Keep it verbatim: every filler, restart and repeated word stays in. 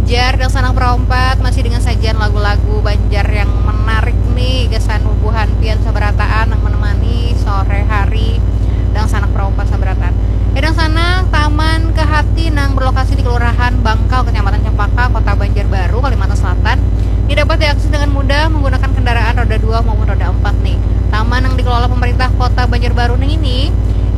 Banjar dan Sanang Perompat masih dengan sajian lagu-lagu Banjar yang menarik nih, gesan bubuhan pian sabarataan yang menemani sore hari dan Sanang Perompat sabarataan. Edang sana Taman Kehati nang berlokasi di Kelurahan Bangkal, Kecamatan Cempaka, Kota Banjarbaru, Kalimantan Selatan. Ini dapat diakses dengan mudah menggunakan kendaraan roda dua maupun roda empat nih. Taman yang dikelola pemerintah Kota Banjarbaru ini